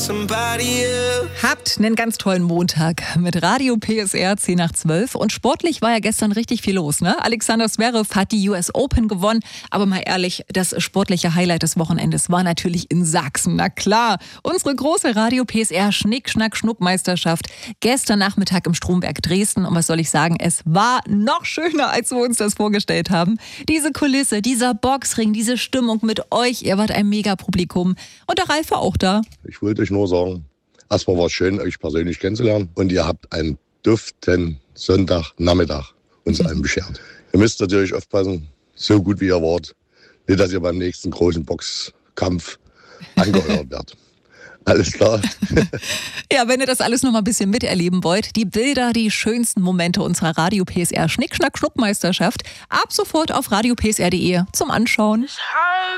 Habt einen ganz tollen Montag mit Radio PSR 10 nach 12. Und sportlich war ja gestern richtig viel los, ne? Alexander Zverev hat die US Open gewonnen. Aber mal ehrlich, das sportliche Highlight des Wochenendes war natürlich in Sachsen. Na klar, unsere große Radio PSR Schnick-Schnack-Schnuck-Meisterschaft gestern Nachmittag im Stromberg Dresden. Und was soll ich sagen, es war noch schöner, als wir uns das vorgestellt haben. Diese Kulisse, dieser Boxring, diese Stimmung mit euch, ihr wart ein Mega-Publikum. Und der Ralf war auch da. Ich wollte euch nur sagen, erstmal war es schön, euch persönlich kennenzulernen. Und ihr habt einen duften Sonntagnachmittag uns allen beschert. Ihr müsst natürlich aufpassen, so gut wie ihr wart, nicht, dass ihr beim nächsten großen Boxkampf angeheuert werdet. Alles klar. Ja, wenn ihr das alles noch mal ein bisschen miterleben wollt, die Bilder, die schönsten Momente unserer Radio PSR Schnick-Schnack-Schnuck-Meisterschaft ab sofort auf radiopsr.de zum Anschauen.